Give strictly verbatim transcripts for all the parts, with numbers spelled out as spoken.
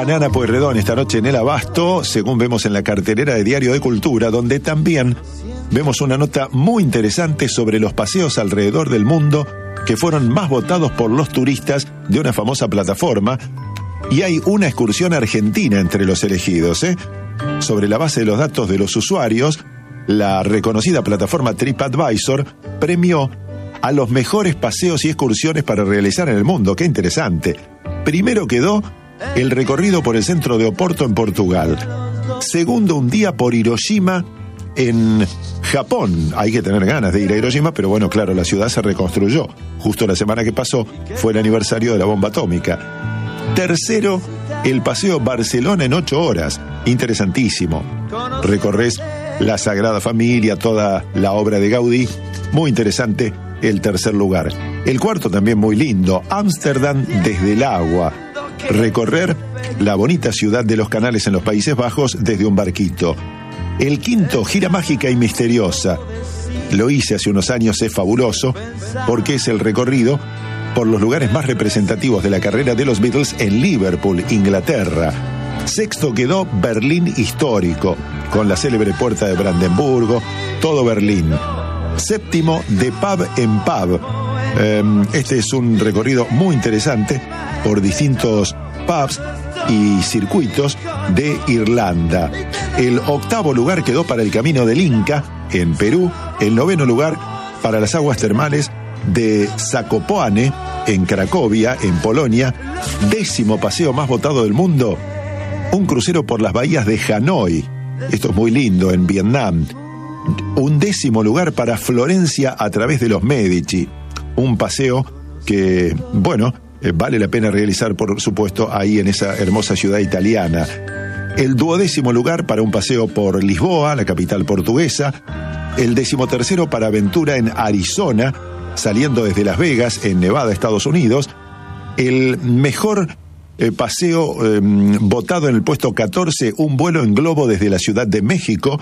Banana Pueyrredón esta noche en el Abasto, según vemos en la cartelera de Diario de Cultura, donde también vemos una nota muy interesante sobre los paseos alrededor del mundo que fueron más votados por los turistas de una famosa plataforma, y hay una excursión argentina entre los elegidos, ¿eh? Sobre la base de los datos de los usuarios, la reconocida plataforma TripAdvisor premió a los mejores paseos y excursiones para realizar en el mundo. ¡Qué interesante! Primero quedó el recorrido por el centro de Oporto en Portugal. Segundo, un día por Hiroshima en Japón. Hay que tener ganas de ir a Hiroshima, pero bueno, claro, la ciudad se reconstruyó. Justo la semana que pasó fue el aniversario de la bomba atómica. Tercero, el paseo Barcelona en ocho horas. Interesantísimo. Recorres la Sagrada Familia, toda la obra de Gaudí. Muy interesante el tercer lugar. El cuarto también muy lindo, Ámsterdam desde el agua. Recorrer la bonita ciudad de los canales en los Países Bajos desde un barquito. El quinto, gira mágica y misteriosa. Lo hice hace unos años, es fabuloso, porque es el recorrido por los lugares más representativos de la carrera de los Beatles en Liverpool, Inglaterra. Sexto quedó Berlín histórico, con la célebre puerta de Brandenburgo, todo Berlín. Séptimo, de pub en pub. Este es un recorrido muy interesante por distintos pubs y circuitos de Irlanda. El octavo lugar quedó para el Camino del Inca, en Perú. El noveno lugar para las aguas termales de Zakopane, en Cracovia, en Polonia. Décimo paseo más votado del mundo, un crucero por las bahías de Hanoi. Esto es muy lindo, en Vietnam. Un décimo lugar para Florencia a través de los Medici. Un paseo que, bueno, eh, vale la pena realizar, por supuesto, ahí en esa hermosa ciudad italiana. El duodécimo lugar para un paseo por Lisboa, la capital portuguesa. El decimotercero para aventura en Arizona, saliendo desde Las Vegas, en Nevada, Estados Unidos. El mejor eh, paseo eh, votado en el puesto catorce, un vuelo en globo desde la Ciudad de México.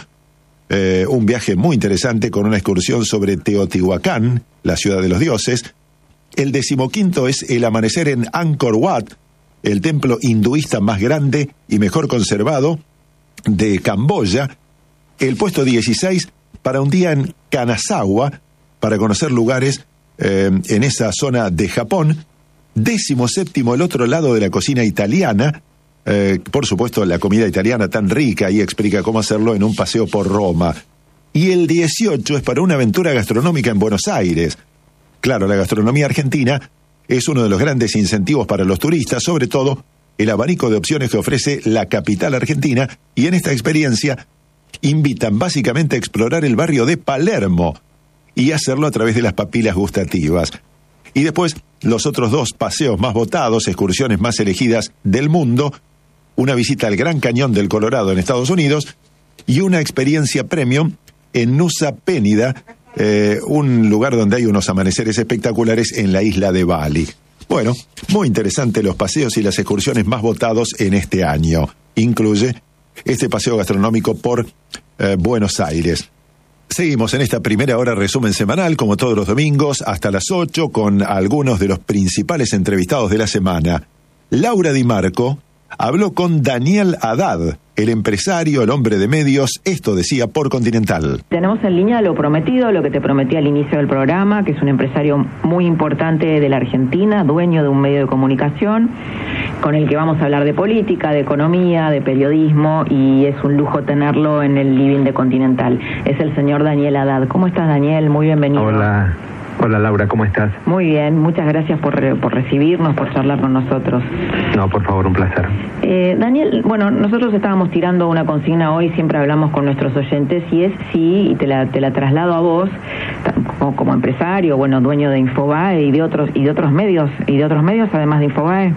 Eh, un viaje muy interesante con una excursión sobre Teotihuacán, la ciudad de los dioses. El decimoquinto es el amanecer en Angkor Wat, el templo hinduista más grande y mejor conservado de Camboya. El puesto dieciséis para un día en Kanazawa, para conocer lugares eh, en esa zona de Japón. Décimo séptimo, el otro lado de la cocina italiana. Eh, por supuesto, la comida italiana tan rica, y explica cómo hacerlo en un paseo por Roma. Y el dieciocho es para una aventura gastronómica en Buenos Aires. Claro, la gastronomía argentina es uno de los grandes incentivos para los turistas, sobre todo el abanico de opciones que ofrece la capital argentina, y en esta experiencia invitan básicamente a explorar el barrio de Palermo y hacerlo a través de las papilas gustativas. Y después, los otros dos paseos más votados, excursiones más elegidas del mundo: una visita al Gran Cañón del Colorado en Estados Unidos y una experiencia premium en Nusa Penida, eh, un lugar donde hay unos amaneceres espectaculares en la isla de Bali. Bueno, muy interesante los paseos y las excursiones más votados en este año. Incluye este paseo gastronómico por eh, Buenos Aires. Seguimos en esta primera hora resumen semanal, como todos los domingos, hasta las ocho, con algunos de los principales entrevistados de la semana. Laura Di Marco habló con Daniel Haddad, el empresario, el hombre de medios. Esto decía por Continental. Tenemos en línea lo prometido, lo que te prometí al inicio del programa, que es un empresario muy importante de la Argentina, dueño de un medio de comunicación, con el que vamos a hablar de política, de economía, de periodismo, y es un lujo tenerlo en el living de Continental. Es el señor Daniel Haddad. ¿Cómo estás, Daniel? Muy bienvenido. Hola. Hola, Laura, ¿cómo estás? Muy bien, muchas gracias por, por recibirnos, por charlar con nosotros. No, por favor, un placer. Eh, Daniel, bueno, nosotros estábamos tirando una consigna hoy, siempre hablamos con nuestros oyentes, y es sí, y te la, te la traslado a vos, como, como empresario, bueno, dueño de Infobae y de otros y de otros medios, y de otros medios además de Infobae.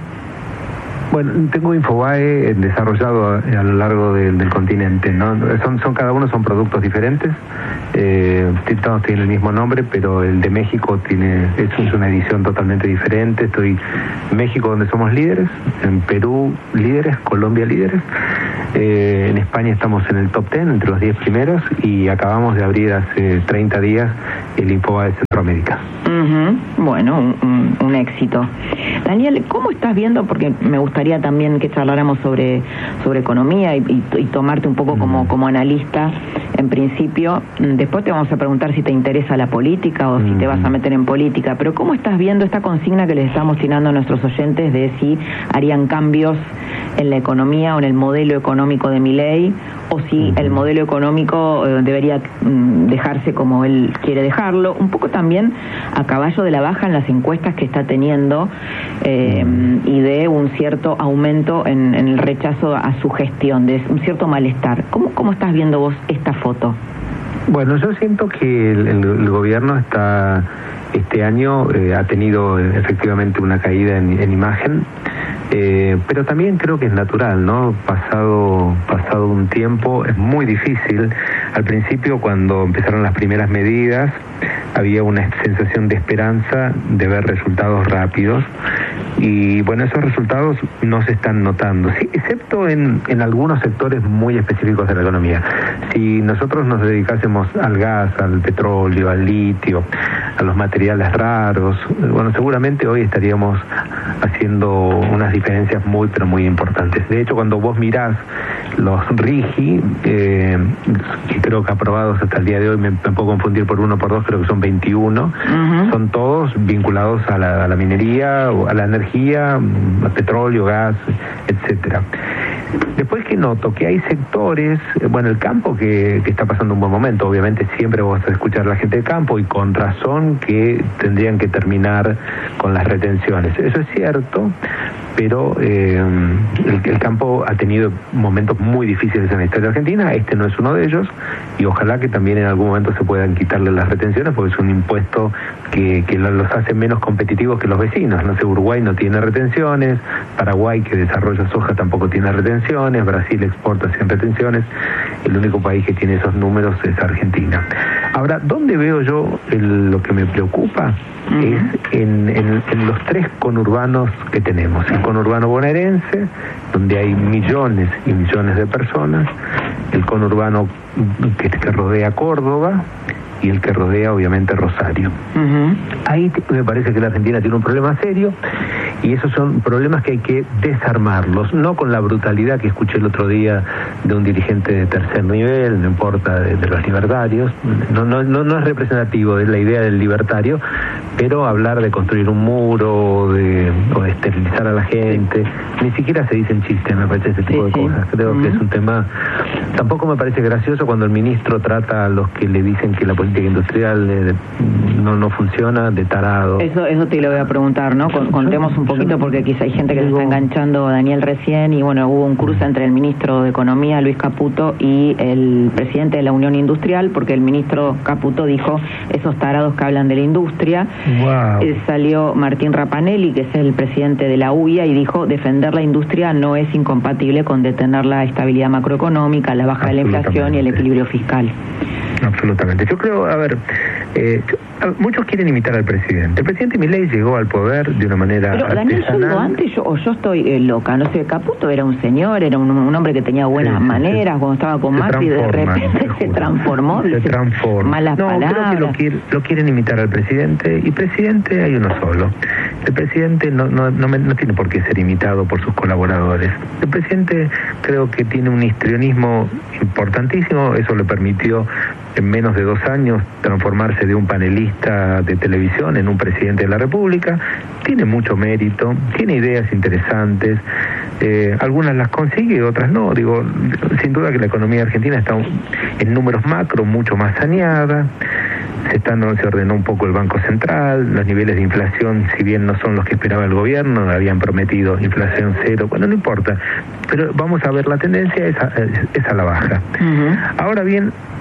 Bueno, tengo Infobae desarrollado a, a lo largo del, del continente, ¿no? Son, son cada uno son productos diferentes. Eh, todos tienen el mismo nombre, pero el de México tiene es una edición totalmente diferente. Estoy en México, donde somos líderes, en Perú líderes, Colombia líderes, eh, en España estamos en el top diez, entre los diez primeros, y acabamos de abrir hace treinta días el Infobae de Centroamérica. Uh-huh. Bueno, un, un, un éxito. Daniel, ¿cómo estás viendo? Porque me gustaría también que charláramos sobre, sobre economía y, y, y tomarte un poco como, como analista, en principio. Después te vamos a preguntar si te interesa la política o si te vas a meter en política, pero ¿cómo estás viendo esta consigna que les estamos tirando a nuestros oyentes de si harían cambios en la economía o en el modelo económico de Milei, o si el modelo económico eh, debería mm, dejarse como él quiere dejarlo, un poco también a caballo de la baja en las encuestas que está teniendo, eh, y de un cierto aumento en, en el rechazo a su gestión, de un cierto malestar? ¿Cómo, cómo estás viendo vos esta foto? Bueno, yo siento que el, el, el gobierno está este año eh, ha tenido eh, efectivamente una caída en, en imagen, eh, pero también creo que es natural, ¿no? Pasado, pasado un tiempo es muy difícil. Al principio, cuando empezaron las primeras medidas, había una sensación de esperanza de ver resultados rápidos, y bueno, esos resultados no se están notando, sí, excepto en, en algunos sectores muy específicos de la economía. Si nosotros nos dedicásemos al gas, al petróleo, al litio, a los materiales raros, bueno, seguramente hoy estaríamos haciendo unas diferencias muy, pero muy importantes. De hecho, cuando vos mirás los RIGI, eh, que creo que aprobados hasta el día de hoy, me, me puedo confundir por uno o por dos, creo que son veintiuno, uh-huh. Son todos vinculados a la, a la minería, a la energía, al petróleo, gas, etcétera. Después que noto que hay sectores, bueno, el campo que, que está pasando un buen momento, obviamente siempre vas a escuchar a la gente del campo, y con razón, que tendrían que terminar con las retenciones. Eso es cierto, pero eh, el, el campo ha tenido momentos muy difíciles en la historia argentina, este no es uno de ellos, y ojalá que también en algún momento se puedan quitarle las retenciones, porque es un impuesto que, que los hace menos competitivos que los vecinos. No sé, Uruguay no tiene retenciones, Paraguay, que desarrolla soja, tampoco tiene retenciones, Brasil exporta sin retenciones, el único país que tiene esos números es Argentina. Ahora, ¿dónde veo yo el, lo que me preocupa? Uh-huh. Es en, en, en los tres conurbanos que tenemos. El conurbano bonaerense, donde hay millones y millones de personas, el conurbano que, que rodea Córdoba, y el que rodea obviamente Rosario. Uh-huh. Ahí te, me parece que la Argentina tiene un problema serio, y esos son problemas que hay que desarmarlos, no con la brutalidad que escuché el otro día de un dirigente de tercer nivel, no importa, de, de los libertarios, no, no, no, no es representativo de la idea del libertario, pero hablar de construir un muro o de, o de esterilizar a la gente, ni siquiera se dicen chistes, me parece, ese tipo sí, de sí. cosas. Creo uh-huh. que es un tema, tampoco me parece gracioso cuando el ministro trata a los que le dicen que la política industrial eh, no, no funciona de tarado. Eso, eso te lo voy a preguntar, ¿no? Contemos un poquito, porque quizá hay gente que se está enganchando, Daniel, recién, y bueno, hubo un cruce entre el ministro de Economía, Luis Caputo, y el presidente de la Unión Industrial, porque el ministro Caputo dijo, esos tarados que hablan de la industria. Wow. Eh, salió Martín Rapanelli, que es el presidente de la U I A, y dijo, defender la industria no es incompatible con detener la estabilidad macroeconómica, la baja de la inflación y el equilibrio fiscal. Absolutamente. Yo creo, a ver, eh, muchos quieren imitar al presidente. El presidente Milei llegó al poder de una manera Pero Daniel, yo digo antes, yo, o yo estoy eh, loca, no sé, Caputo era un señor, era un, un hombre que tenía buenas sí, maneras, sí, cuando estaba con Macri, de repente se transformó, se transforma. Malas no, palabras. Creo que lo, quiere, lo quieren imitar al presidente, y presidente hay uno solo. El presidente no, no, no, no tiene por qué ser imitado por sus colaboradores. El presidente creo que tiene un histrionismo importantísimo, eso le permitió en menos de dos años transformarse de un panelista de televisión en un presidente de la República. Tiene mucho mérito, tiene ideas interesantes, eh, algunas las consigue, otras no. Digo, sin duda que la economía argentina está en números macro mucho más saneada. Se, está, no, se ordenó un poco el Banco Central, los niveles de inflación, si bien no son los que esperaba el gobierno, habían prometido inflación cero, bueno, no importa, pero vamos a ver, la tendencia es a, es a la baja. Uh-huh. Ahora bien,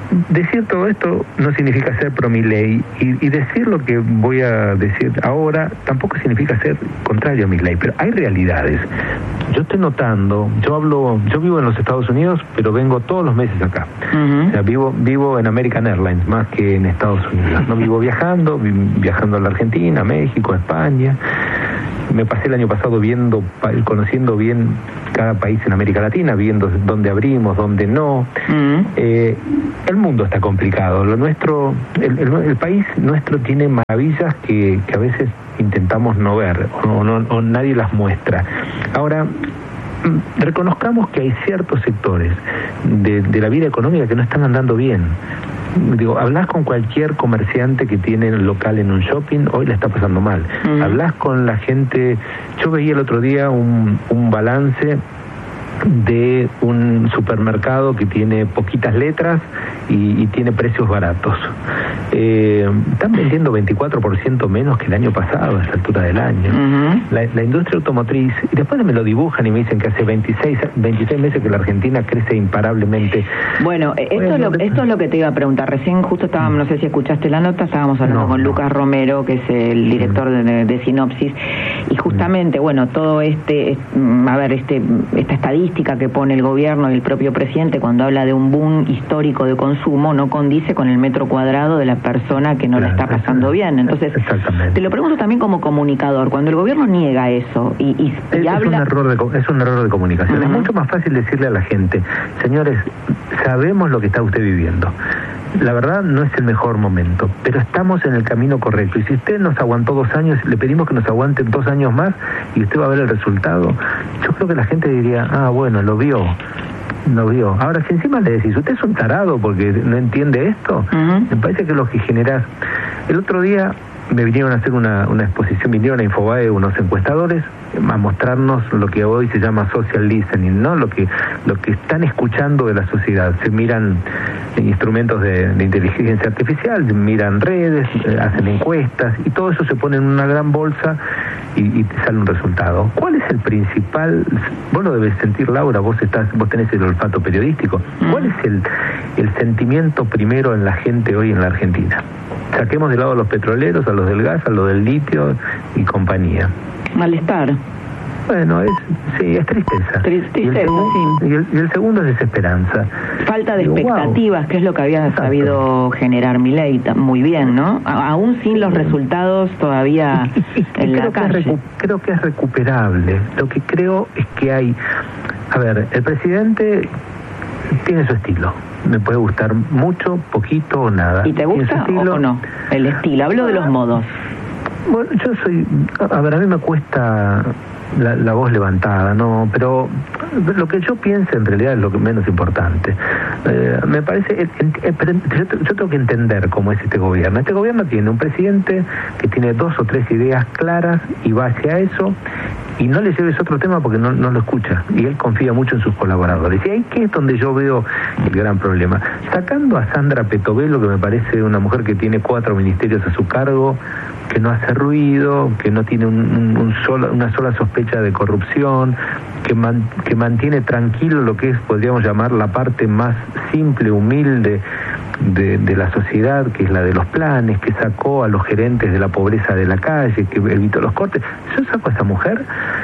decir todo esto no significa ser pro Milei, y, y decir lo que voy a decir ahora tampoco significa ser contrario a Milei, pero hay realidades. Yo estoy notando, yo hablo, yo vivo en los Estados Unidos, pero vengo todos los meses acá. Uh-huh. O sea, vivo, vivo en American Airlines más que en Estados Unidos. No vivo viajando, viajando a la Argentina, México, a España. Me pasé el año pasado viendo, conociendo bien cada país en América Latina, viendo dónde abrimos, dónde no. Uh-huh. Eh, el mundo está complicado. Lo nuestro, el, el, el país nuestro tiene maravillas que, que a veces intentamos no ver o, no, o nadie las muestra. Ahora, reconozcamos que hay ciertos sectores de, de la vida económica que no están andando bien. Digo, hablas con cualquier comerciante que tiene el local en un shopping, hoy le está pasando mal. Uh-huh. Hablas con la gente, yo veía el otro día un, un balance de un supermercado que tiene poquitas letras y, y tiene precios baratos. Eh, están vendiendo veinticuatro por ciento menos que el año pasado a esta altura del año. Uh-huh. La, la industria automotriz, y después me lo dibujan y me dicen que hace veintiséis, veintiséis meses que la Argentina crece imparablemente. Bueno, esto, bueno, es lo, esto es lo que te iba a preguntar. Recién justo estábamos, no sé si escuchaste la nota, estábamos hablando no, con no. Lucas Romero, que es el director uh-huh. de, de Sinopsis, y justamente, uh-huh. bueno, todo este, a ver, este esta estadística que pone el gobierno y el propio presidente cuando habla de un boom histórico de consumo no condice con el metro cuadrado de la persona que no la está pasando bien. Entonces, te lo pregunto también como comunicador, cuando el gobierno niega eso y, y, y es, habla... Es un error de, es un error de comunicación. Uh-huh. Es mucho más fácil decirle a la gente, señores, sabemos lo que está usted viviendo. La verdad no es el mejor momento, pero estamos en el camino correcto. Y si usted nos aguantó dos años, le pedimos que nos aguanten dos años más y usted va a ver el resultado. Yo creo que la gente diría, ah, bueno, lo vio, lo vio. Ahora, si encima le decís, usted es un tarado porque no entiende esto, uh-huh. me parece que lo que generás... El otro día me vinieron a hacer una, una exposición, vinieron a Infobae unos encuestadores a mostrarnos lo que hoy se llama social listening, ¿no? Lo que lo que están escuchando de la sociedad. Se miran instrumentos de, de inteligencia artificial, miran redes, eh, hacen encuestas y todo eso se pone en una gran bolsa y, y te sale un resultado. ¿Cuál es el principal? Vos lo debes sentir, Laura, vos estás, vos tenés el olfato periodístico. ¿Cuál es el, el sentimiento primero en la gente hoy en la Argentina? Saquemos de lado a los petroleros, a los del gas, a los del litio y compañía. Malestar. Bueno, es sí, es tristeza. Tristeza, y el, segundo, sí. y, el, y el segundo es desesperanza. Falta de Digo, expectativas, wow. que es lo que había Exacto. sabido generar Milei muy bien, ¿no? A, aún sin los resultados todavía y, y, en y la calle. Que recu- creo que es recuperable. Lo que creo es que hay... A ver, el presidente tiene su estilo. Me puede gustar mucho, poquito o nada. ¿Y te gusta o no? El estilo, hablo de los modos. Bueno, yo soy... A ver, a mí me cuesta la, la voz levantada, ¿no? Pero lo que yo pienso en realidad es lo que menos importante. Eh, me parece... Eh, eh, yo, yo tengo que entender cómo es este gobierno. Este gobierno tiene un presidente que tiene dos o tres ideas claras y va hacia eso, y no le lleves otro tema porque no, no lo escucha, y él confía mucho en sus colaboradores. Y ahí que es donde yo veo el gran problema. Sacando a Sandra Petovelo, que me parece una mujer que tiene cuatro ministerios a su cargo, que no hace ruido, que no tiene un, un, un solo, una sola sospecha de corrupción, que, man, que mantiene tranquilo lo que es, podríamos llamar, la parte más simple, humilde de, de la sociedad, que es la de los planes, que sacó a los gerentes de la pobreza de la calle, que evitó los cortes. Yo saco a esa mujer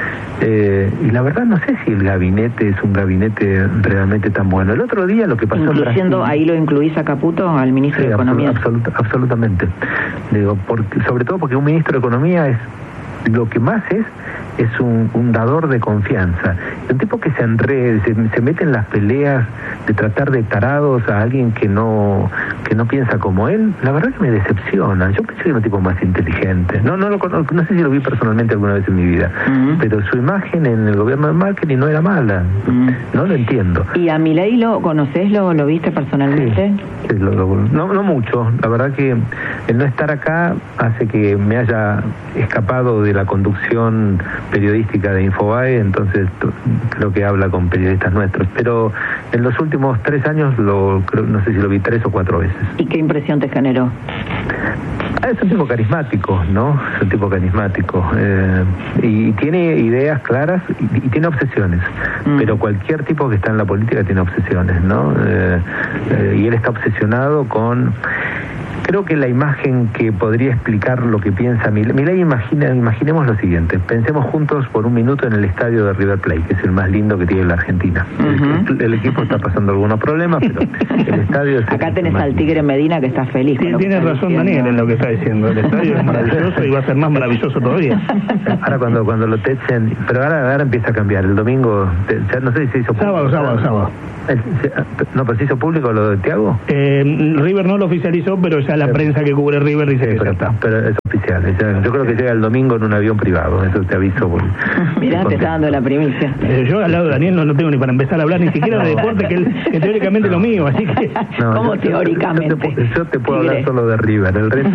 eh, y la verdad no sé si el gabinete es un gabinete realmente tan bueno. El otro día lo que pasó Incluyendo, en Brasil, ahí lo incluís a Caputo, al ministro sí, de Economía. Absolut, absolutamente. Digo, porque, sobre todo porque un ministro de Economía es lo que más es es un, un dador de confianza, un tipo que se enrede, se, se mete en las peleas de tratar de tarados a alguien que no que no piensa como él. La verdad que me decepciona. Yo pensé que era un tipo más inteligente. No no lo conozco, no sé si lo vi personalmente alguna vez en mi vida, uh-huh. pero su imagen en el gobierno de marketing no era mala. Uh-huh. No lo entiendo. ¿Y a Milei lo conocés, lo, lo viste personalmente? Sí, sí, lo, lo, no, no mucho. La verdad que el no estar acá hace que me haya escapado de la conducción periodística de Infobae, entonces creo que habla con periodistas nuestros, pero en los últimos tres años lo creo, no sé si lo vi tres o cuatro veces. ¿Y qué impresión te generó? Es un tipo carismático, ¿no? Es un tipo carismático. Eh, y tiene ideas claras y, y tiene obsesiones. Mm. Pero cualquier tipo que está en la política tiene obsesiones, ¿no? Eh, eh, y él está obsesionado con... Creo que la imagen que podría explicar lo que piensa Milei, Milei imagina, imaginemos lo siguiente, pensemos juntos por un minuto en el estadio de River Plate, que es el más lindo que tiene la Argentina. Uh-huh. el, el equipo está pasando algunos problemas, pero el estadio es... Acá tenés al Tigre Medina que está feliz. Sí, tiene razón diciendo. Daniel en lo que está diciendo, el estadio es maravilloso y va a ser más maravilloso todavía. Ahora cuando cuando lo techen, pero ahora, ahora empieza a cambiar, el domingo, ya no sé si se hizo público. Sábado, sábado, sábado. El, ¿No, pero se hizo público lo de Thiago? Eh, River no lo oficializó, pero ya la prensa que cubre River dice sí, que pero, ya está. Pero es oficial. Ya, yo creo que llega el domingo en un avión privado, eso te aviso. Por, Mirá, te está dando la primicia. Eh, yo al lado de Daniel no, no tengo ni para empezar a hablar ni siquiera de deporte, que, que teóricamente es lo mío, así que... No, ¿Cómo yo, teóricamente? Yo te, yo te puedo Tigre. hablar solo de River, el resto...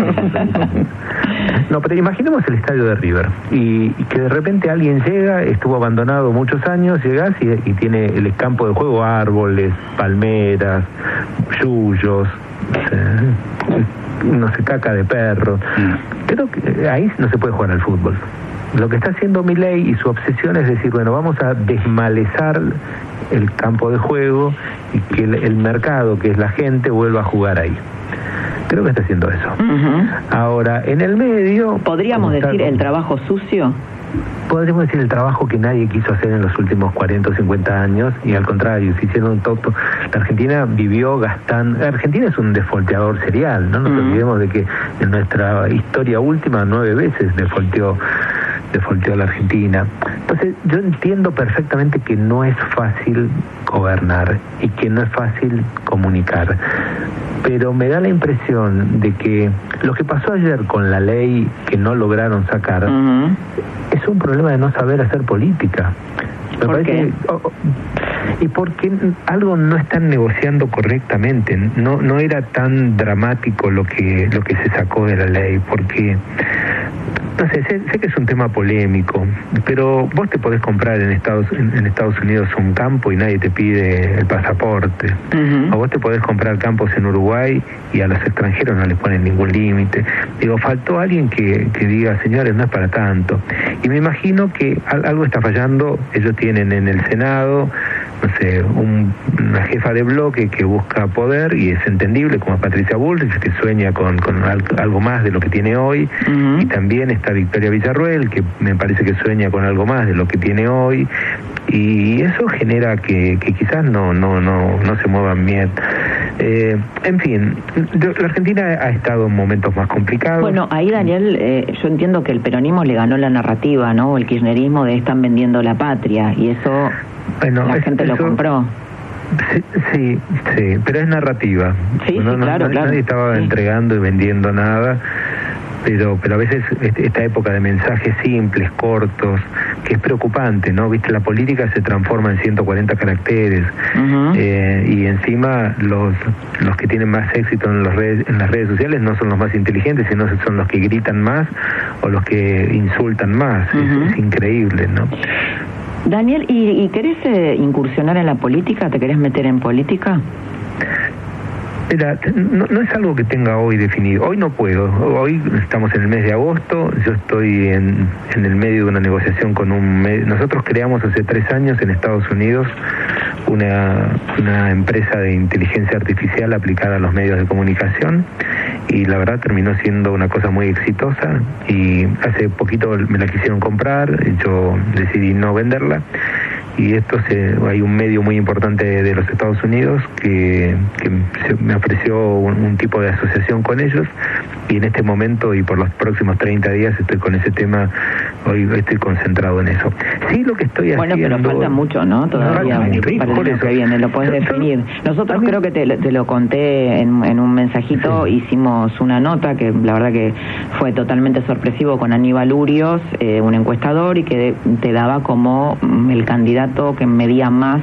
No, pero imaginemos el estadio de River y, y que de repente alguien llega, estuvo abandonado muchos años, llegas y, y tiene el campo de juego, árboles, palmeras, yuyos, eh, no sé, caca de perro. Creo que ahí no se puede jugar al fútbol. Lo que está haciendo Milei y su obsesión es decir, bueno, vamos a desmalezar el campo de juego y que el, el mercado, que es la gente, vuelva a jugar ahí. Creo que está haciendo eso. Uh-huh. Ahora, en el medio... ¿Podríamos decir el trabajo sucio? Podríamos decir el trabajo que nadie quiso hacer en los últimos cuarenta o cincuenta años, y al contrario, se hicieron un toto. La Argentina vivió gastando... Argentina es un defolteador serial, no nos uh-huh. olvidemos de que en nuestra historia última nueve veces defolteó, defolteó la Argentina. Entonces, yo entiendo perfectamente que no es fácil gobernar y que no es fácil comunicar, pero me da la impresión de que lo que pasó ayer con la ley que no lograron sacar uh-huh. es un problema de no saber hacer política. Me ¿Por parece qué? Oh, oh, y porque algo no están negociando correctamente. No no era tan dramático lo que lo que se sacó de la ley, porque no sé, sé, sé que es un tema polémico, pero vos te podés comprar en Estados en, en Estados Unidos un campo y nadie te pide el pasaporte. Uh-huh. O vos te podés comprar campos en Uruguay y a los extranjeros no les ponen ningún límite. Digo, faltó alguien que, que diga, señores, no es para tanto. Y me imagino que algo está fallando. Ellos tienen en el Senado, no sé, un, una jefa de bloque que busca poder, y es entendible, como Patricia Bullrich, que sueña con, con algo más de lo que tiene hoy, uh-huh. y también está Victoria Villarruel, que me parece que sueña con algo más de lo que tiene hoy, y eso genera que, que quizás no no no no se muevan bien. Eh, en fin, la Argentina ha estado en momentos más complicados. Bueno, ahí, Daniel, eh, yo entiendo que el peronismo le ganó la narrativa, ¿no? El kirchnerismo de están vendiendo la patria, y eso bueno, la es, gente eso, lo compró. Sí, sí, sí, pero es narrativa. Sí, no, sí, no, claro, nadie, claro. Nadie estaba sí. entregando y vendiendo nada. Pero, pero a veces esta época de mensajes simples, cortos, que es preocupante, ¿no? Viste, la política se transforma en ciento cuarenta caracteres, uh-huh. eh, y encima los los que tienen más éxito en, los redes, en las redes sociales no son los más inteligentes, sino son los que gritan más o los que insultan más. Uh-huh. es, es increíble, ¿no? Daniel, ¿y, y querés eh, incursionar en la política? ¿Te querés meter en política? Mira, no, no es algo que tenga hoy definido. Hoy no puedo. Hoy estamos en el mes de agosto. Yo estoy en, en el medio de una negociación con un... Med... Nosotros creamos hace tres años en Estados Unidos una, una empresa de inteligencia artificial aplicada a los medios de comunicación, y la verdad terminó siendo una cosa muy exitosa, y hace poquito me la quisieron comprar, yo decidí no venderla. Y esto se, hay un medio muy importante de, de los Estados Unidos que, que se, me ofreció un, un tipo de asociación con ellos, y en este momento y por los próximos treinta días estoy con ese tema. Hoy estoy concentrado en eso. Sí, lo que estoy bueno, haciendo... Bueno, pero falta mucho, ¿no? Todavía no, para el año que viene, lo puedes definir. Nosotros también, creo que te, te lo conté en, en un mensajito, sí. Hicimos una nota que la verdad que fue totalmente sorpresivo con Aníbal Urios, eh, un encuestador, y que te daba como el candidato que medía más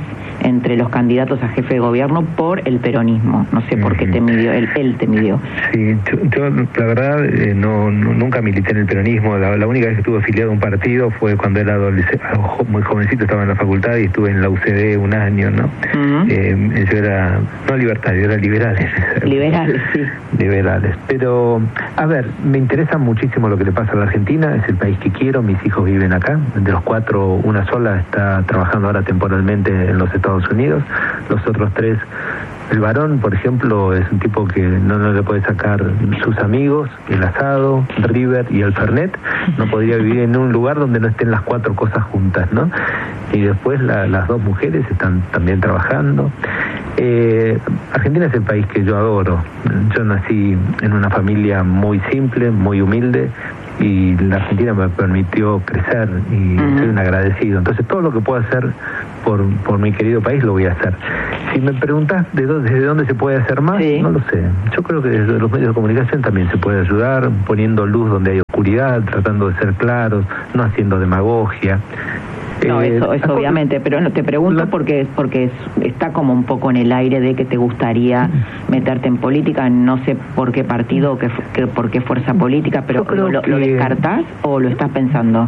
entre los candidatos a jefe de gobierno por el peronismo. No sé por qué te midió, él, él te midió. Sí, yo, yo la verdad eh, no, no nunca milité en el peronismo. La, la única vez que estuve afiliado a un partido fue cuando era adolescente, muy jovencito, estaba en la facultad y estuve en la U C D un año, ¿no? Uh-huh. eh, yo era, no libertario, era liberales. Liberales, sí. Liberales. Pero, a ver, me interesa muchísimo lo que le pasa a la Argentina, es el país que quiero, mis hijos viven acá, de los cuatro, una sola está trabajando ahora temporalmente en los Estados Unidos, los otros tres, el varón, por ejemplo, es un tipo que no, no le puede sacar sus amigos, el asado, River y el Fernet, no podría vivir en un lugar donde no estén las cuatro cosas juntas, ¿no? Y después la, las dos mujeres están también trabajando. Eh, Argentina es el país que yo adoro. Yo nací en una familia muy simple, muy humilde, y la Argentina me permitió crecer y uh-huh. soy un agradecido. Entonces todo lo que puedo hacer por, por mi querido país lo voy a hacer. Si me preguntas de dónde, desde dónde se puede hacer más, sí. no lo sé. Yo creo que desde los medios de comunicación también se puede ayudar, poniendo luz donde hay oscuridad, tratando de ser claros, no haciendo demagogia. No, eso, eso obviamente, pero no te pregunto porque porque está como un poco en el aire de que te gustaría meterte en política, no sé por qué partido o qué, qué, por qué fuerza política, pero ¿lo, que... ¿lo descartás o lo estás pensando?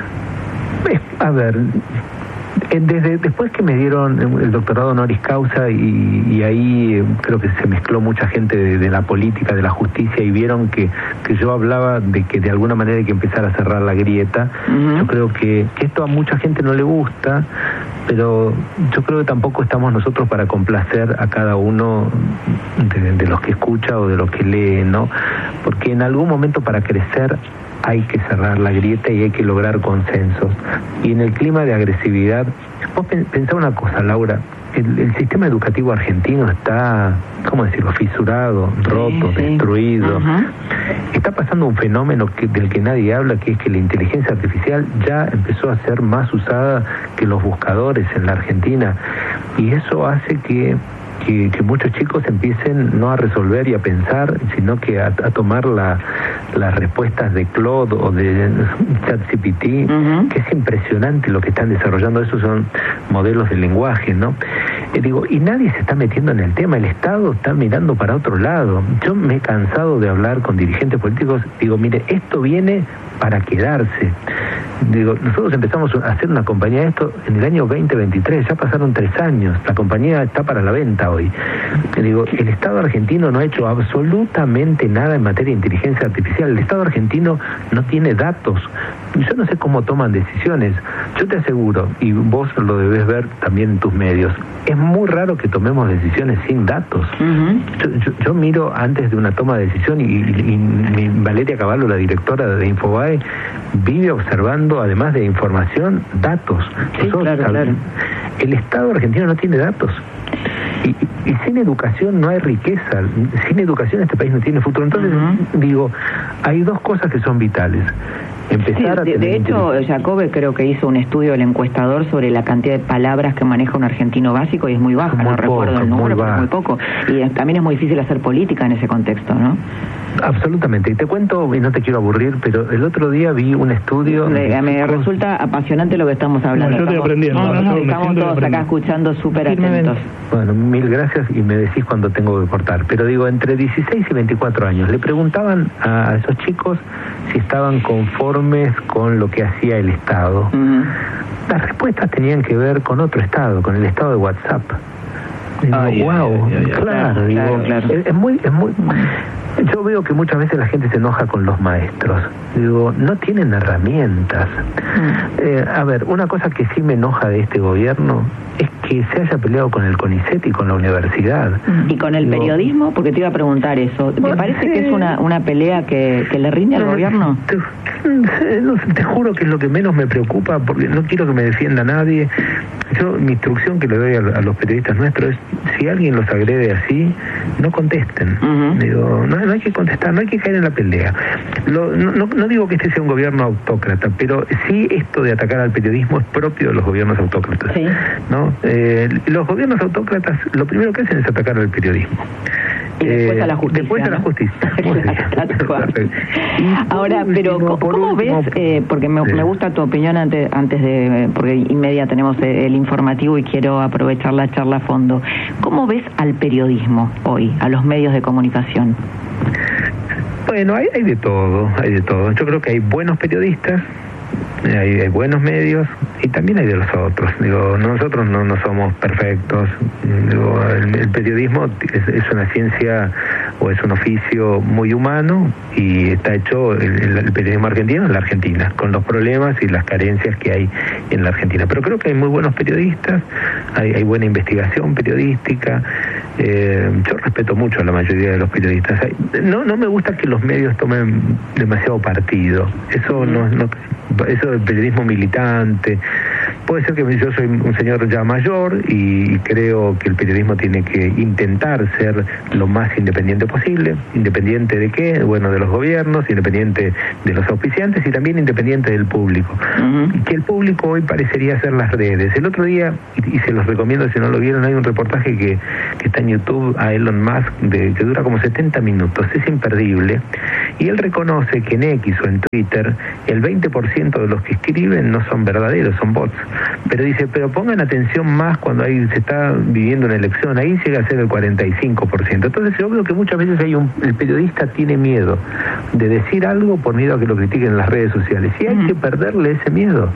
A ver, desde después que me dieron el doctorado honoris causa y, y ahí creo que se mezcló mucha gente de, de la política, de la justicia, y vieron que, que yo hablaba de que de alguna manera hay que empezar a cerrar la grieta. Uh-huh. Yo creo que, que esto a mucha gente no le gusta, pero yo creo que tampoco estamos nosotros para complacer a cada uno de, de los que escucha o de los que lee, ¿no? Porque en algún momento para crecer hay que cerrar la grieta y hay que lograr consensos. Y en el clima de agresividad, vos pensá una cosa, Laura, el, el sistema educativo argentino está, ¿cómo decirlo?, fisurado, roto, sí, sí. destruido. Uh-huh. Está pasando un fenómeno que, del que nadie habla, que es que la inteligencia artificial ya empezó a ser más usada que los buscadores en la Argentina, y eso hace que Que, que muchos chicos empiecen no a resolver y a pensar, sino que a, a tomar la, las respuestas de Claude o de ChatGPT, uh-huh. que es impresionante lo que están desarrollando. Esos son modelos de lenguaje, ¿no? Eh, digo, y nadie se está metiendo en el tema, el Estado está mirando para otro lado. Yo me he cansado de hablar con dirigentes políticos, digo, mire, esto viene para quedarse. Digo, nosotros empezamos a hacer una compañía de esto en el año veinte veintitrés, ya pasaron tres años, la compañía está para la venta hoy. Digo, el Estado argentino no ha hecho absolutamente nada en materia de inteligencia artificial. El Estado argentino no tiene datos. Yo no sé cómo toman decisiones. Yo te aseguro, y vos lo debes ver también en tus medios, es muy raro que tomemos decisiones sin datos. Uh-huh. Yo, yo, yo miro antes de una toma de decisión y, y, y Valeria Cavallo, la directora de Infobae, vive observando, además de información, datos. Sí, claro, claro. El Estado argentino no tiene datos. Y, y sin educación no hay riqueza, sin educación este país no tiene futuro. Entonces, uh-huh. digo, hay dos cosas que son vitales. Empezar sí, a de, de hecho, Jacobe creo que hizo un estudio del encuestador sobre la cantidad de palabras que maneja un argentino básico y es muy baja, muy no poco, recuerdo el número, pero es muy poco. Y es, también es muy difícil hacer política en ese contexto, ¿no? Absolutamente. Y te cuento, y no te quiero aburrir, pero el otro día vi un estudio... Le, me chicos... resulta apasionante lo que estamos hablando. No, yo estoy estamos, aprendiendo. No, no, no, estamos todos acá escuchando súper atentos. Bueno, mil gracias y me decís cuando tengo que cortar. Pero digo, entre dieciséis y veinticuatro años, le preguntaban a esos chicos si estaban conformes con lo que hacía el Estado. Uh-huh. Las respuestas tenían que ver con otro Estado, con el Estado de WhatsApp. Digo, ay, wow, ay, ay, ay, claro, claro, digo, claro, claro. Es, es muy, es muy... Yo veo que muchas veces la gente se enoja con los maestros. Digo, no tienen herramientas. Mm. Eh, a ver, una cosa que sí me enoja de este gobierno es que se haya peleado con el CONICET y con la universidad. ¿Y con el Digo, periodismo? Porque te iba a preguntar eso. ¿Te bueno, parece sí. que es una, una pelea que, que le rinde al no, gobierno? Te, no, te juro que es lo que menos me preocupa, porque no quiero que me defienda nadie. Yo, mi instrucción que le doy a, a los periodistas nuestros es, si alguien los agrede así, no contesten. Uh-huh. Digo, no, no hay que contestar, no hay que caer en la pelea. Lo, no, no, no digo que este sea un gobierno autócrata, pero sí esto de atacar al periodismo es propio de los gobiernos autócratas. Sí. ¿No? Eh, los gobiernos autócratas lo primero que hacen es atacar al periodismo. Y después eh, a la justicia. Después a la justicia. Ahora, pero último, ¿cómo último, ves? Eh, porque me, sí. me gusta tu opinión antes, antes de, porque y media tenemos el informativo y quiero aprovechar la charla a fondo. ¿Cómo ves al periodismo hoy, a los medios de comunicación? Bueno, hay, hay de todo, hay de todo. Yo creo que hay buenos periodistas, hay, hay buenos medios y también hay de los otros. Digo, nosotros no, no somos perfectos. Digo, el, el periodismo es, es una ciencia o es un oficio muy humano y está hecho el, el periodismo argentino en la Argentina, con los problemas y las carencias que hay en la Argentina. Pero creo que hay muy buenos periodistas, hay, hay buena investigación periodística. Eh, yo respeto mucho a la mayoría de los periodistas. No, no me gusta que los medios tomen demasiado partido. Eso no, no eso del periodismo militante. Puede ser que yo soy un señor ya mayor y creo que el periodismo tiene que intentar ser lo más independiente posible. ¿Independiente de qué? Bueno, de los gobiernos, independiente de los auspiciantes y también independiente del público. Uh-huh. Que el público hoy parecería ser las redes. El otro día, y, y se los recomiendo si no lo vieron, hay un reportaje que, que está en YouTube a Elon Musk de, que dura como setenta minutos. Es imperdible. Y él reconoce que en X o en Twitter el veinte por ciento de los que escriben no son verdaderos, son bots. Pero dice, pero pongan atención más cuando ahí se está viviendo una elección, ahí llega a ser el cuarenta y cinco por ciento. Entonces yo veo que muchas veces hay un, el periodista tiene miedo de decir algo por miedo a que lo critiquen en las redes sociales. Y hay mm. que perderle ese miedo.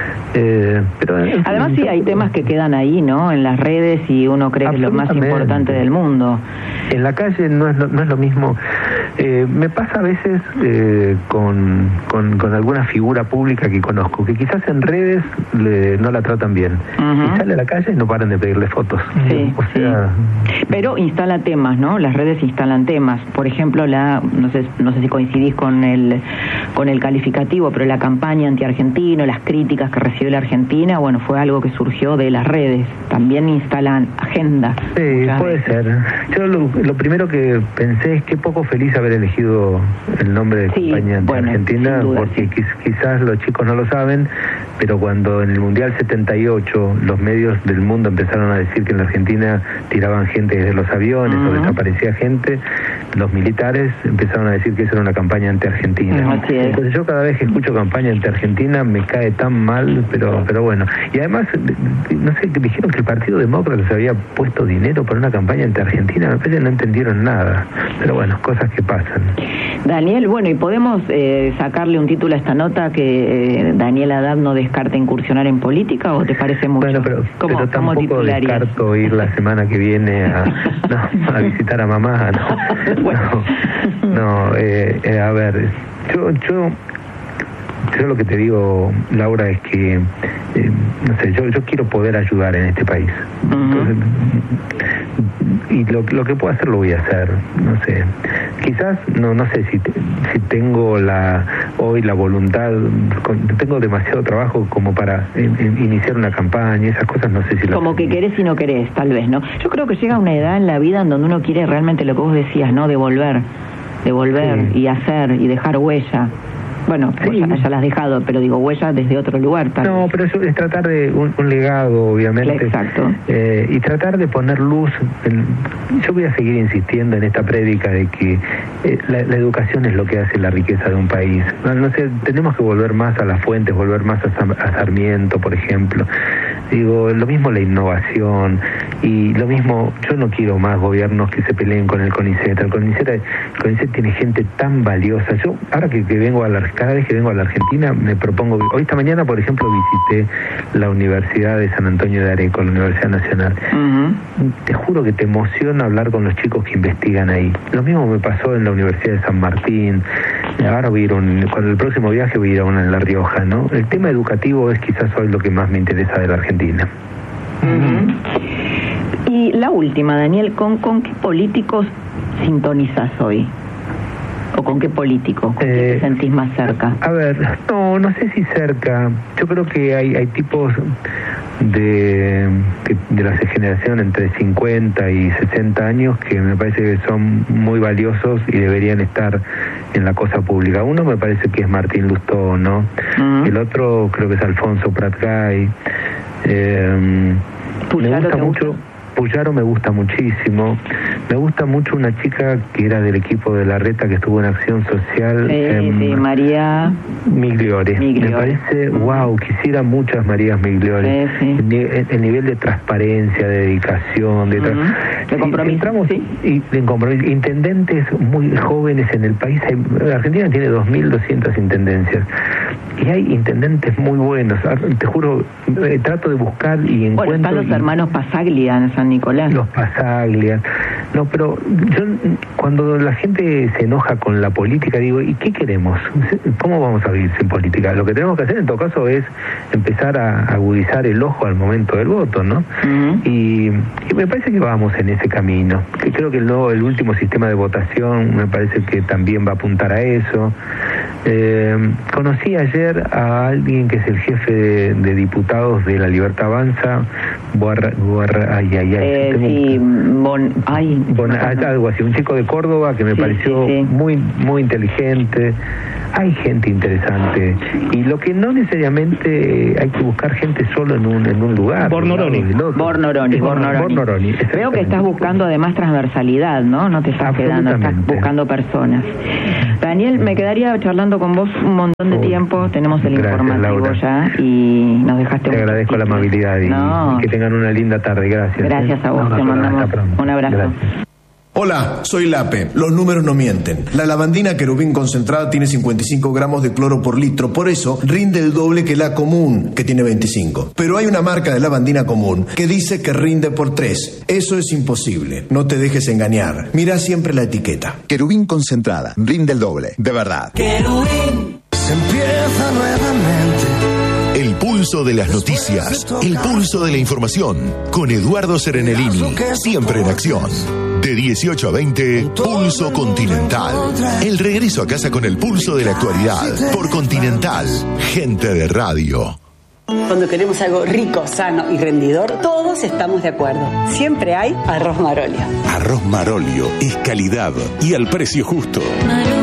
Eh, pero Además sí hay temas que quedan ahí, ¿no? En las redes y uno cree que es lo más importante del mundo. En la calle no es lo, no es lo mismo. Eh, me pasa a veces eh, con, con, con alguna figura pública que conozco, que quizás en redes le, no la tratan bien. Uh-huh. Y sale a la calle y no paran de pedirle fotos. Sí, o sea, sí. Pero instala temas, ¿no? Las redes instalan temas. Por ejemplo, la no sé no sé si coincidís con el con el calificativo, pero la campaña anti-argentino, las críticas que recibió la Argentina, bueno, fue algo que surgió de las redes. También instalan agenda. Sí, puede veces. ser. Yo lo, lo primero que pensé es que poco feliz haber elegido el nombre de sí, campaña anti-argentina, bueno, porque sí. quiz, quizás los chicos no lo saben, pero cuando en el Mundial setenta y ocho los medios del mundo empezaron a decir que en la Argentina tiraban gente desde los aviones uh-huh. o desaparecía gente, los militares empezaron a decir que eso era una campaña anti-argentina. Uh-huh. Entonces yo cada vez que escucho campaña anti-argentina me cae tan mal, pero pero bueno. Y además, no sé, dijeron que el Partido Demócrata se había puesto dinero para una campaña anti-argentina, me parece que no entendieron nada. Pero bueno, cosas que pasan. Daniel, bueno, ¿y podemos eh, sacarle un título a esta nota que eh, Daniel Haddad no descarta incursionar en política o te parece mucho? Bueno, pero, ¿Cómo, pero tampoco ¿cómo descarto ir la semana que viene a, no, a visitar a mamá, no. Bueno. No, no eh, eh, a ver, yo, yo, yo lo que te digo, Laura, es que, eh, no sé, yo, yo quiero poder ayudar en este país. Uh-huh. Entonces, y lo, lo que puedo hacer lo voy a hacer, no sé, quizás no no sé si te, si tengo la hoy la voluntad, con, tengo demasiado trabajo como para in, in, iniciar una campaña, esas cosas no sé si lo como que querés y no querés, tal vez, ¿no? Yo creo que llega una edad en la vida en donde uno quiere realmente lo que vos decías, ¿no? Devolver, devolver sí. y hacer y dejar huella. Bueno, sí. ya, ya la has dejado, pero digo, huella desde otro lugar. Tal no, vez. pero eso es tratar de un, un legado, obviamente. Exacto. Eh, y tratar de poner luz. En, yo voy a seguir insistiendo en esta prédica de que eh, la, la educación es lo que hace la riqueza de un país. No, no sé, tenemos que volver más a las fuentes, volver más a, a Sarmiento, por ejemplo. Digo, lo mismo la innovación y lo mismo, yo no quiero más gobiernos que se peleen con el CONICET. El CONICET, el CONICET tiene gente tan valiosa. Yo, ahora que, que vengo a la cada vez que vengo a la Argentina me propongo, hoy esta mañana por ejemplo visité la Universidad de San Antonio de Areco, la Universidad Nacional. Uh-huh. Te juro que te emociona hablar con los chicos que investigan ahí. Lo mismo me pasó en la Universidad de San Martín. Ahora voy a ir un, con el próximo viaje voy a ir a una en La Rioja, ¿no? El tema educativo es quizás hoy lo que más me interesa de la Argentina. Uh-huh. Y la última, Daniel, ¿con, con qué políticos sintonizas hoy? ¿O con qué político? ¿Con eh, qué te sentís más cerca? A ver, no, no sé si cerca. Yo creo que hay, hay tipos de, de, de la generación entre cincuenta y sesenta años que me parece que son muy valiosos y deberían estar en la cosa pública. Uno me parece que es Martín Lustó, ¿no? Uh-huh. El otro creo que es Alfonso Prat Gay. Eh, me gusta mucho... Puyaro me gusta muchísimo. Me gusta mucho una chica que era del equipo de Larreta, que estuvo en Acción Social. Sí, eh, sí, María Migliore. Migliore. Me parece, wow, quisiera muchas Marías Migliore. Sí, sí. El, el, el nivel de transparencia, de dedicación, de, tra uh-huh. de compromiso. Entramos, sí. y, de compromiso. Intendentes muy jóvenes en el país. Hay, Argentina tiene dos mil doscientas intendencias. Y hay intendentes muy buenos. Te juro, eh, trato de buscar y encuentro... Bueno, están los y, hermanos Pasaglia en San Nicolás. Los Pasaglia. No, pero yo, cuando la gente se enoja con la política, digo, ¿y qué queremos? ¿Cómo vamos a vivir sin política? Lo que tenemos que hacer en todo caso es empezar a agudizar el ojo al momento del voto, ¿no? Uh-huh. y, y me parece que vamos en ese camino. Que creo que el, nuevo, el último sistema de votación me parece que también va a apuntar a eso. Eh, conocí ayer a alguien que es el jefe de, de diputados de La Libertad Avanza, Boarra, Boarra, ay, ay, ay, eh, sí, un, bon, ay, bon, no, no. algo así, un chico de Córdoba que me sí, pareció sí, sí. muy muy inteligente. Hay gente interesante y lo que no necesariamente hay que buscar gente solo en un en un lugar. Bornoroni. Bornoroni, Bornoroni. Bornoroni. Veo que estás buscando además transversalidad, ¿no? No te estás quedando, estás buscando personas. Daniel, me quedaría charlando con vos un montón de tiempo. Tenemos el Gracias, informativo Laura. Ya y nos dejaste. Te agradezco la amabilidad y, no. y que tengan una linda tarde. Gracias. Gracias a vos. No, Te mandamos un abrazo. Gracias. Hola, soy Lape. Los números no mienten. La lavandina Querubín concentrada tiene cincuenta y cinco gramos de cloro por litro, por eso rinde el doble que la común, que tiene veinticinco. Pero hay una marca de lavandina común que dice que rinde por tres. Eso es imposible. No te dejes engañar. Mira siempre la etiqueta. Querubín concentrada. Rinde el doble. De verdad. Querubín se empieza nuevamente. El pulso de las noticias, el pulso de la información, con Eduardo Serenellini, siempre en acción. De dieciocho a veinte, Pulso Continental. El regreso a casa con el pulso de la actualidad, por Continental, gente de radio. Cuando queremos algo rico, sano y rendidor, todos estamos de acuerdo. Siempre hay Arroz Marolio. Arroz Marolio es calidad y al precio justo.